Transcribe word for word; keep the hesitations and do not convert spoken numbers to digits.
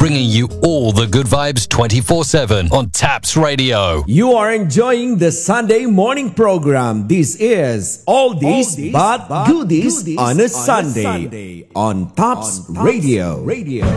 bringing you all the good vibes twenty-four seven on Taps Radio. You are enjoying the Sunday morning program. This is All This But Goodies on a Sunday on Taps Radio.